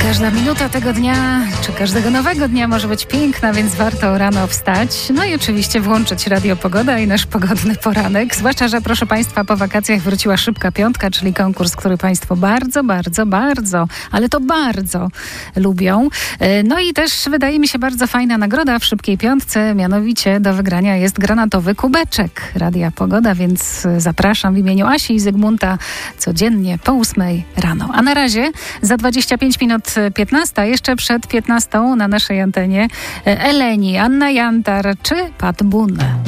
Każda minuta tego dnia, czy każdego nowego dnia może być piękna, więc warto rano wstać. No i oczywiście włączyć Radio Pogoda i nasz pogodny poranek. Zwłaszcza, że proszę Państwa, po wakacjach wróciła Szybka Piątka, czyli konkurs, który Państwo bardzo, ale to bardzo lubią. No i też wydaje mi się bardzo fajna nagroda w Szybkiej Piątce. Mianowicie do wygrania jest granatowy kubeczek Radia Pogoda, więc zapraszam w imieniu Asi i Zygmunta codziennie po 8 rano. A na razie za 25 minut 15, jeszcze przed 15 na naszej antenie Eleni, Anna Jantar czy Pat Boone.